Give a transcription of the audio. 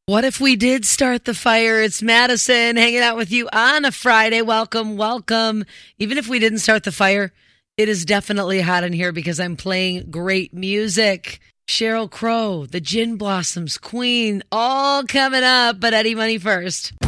What if we did start the fire? It's Madison hanging out with you on a Friday. Welcome, welcome. Even if we didn't start the fire, it is definitely hot in here because I'm playing great music. Sheryl Crow, the Gin Blossoms, Queen, all coming up, but Eddie Money first.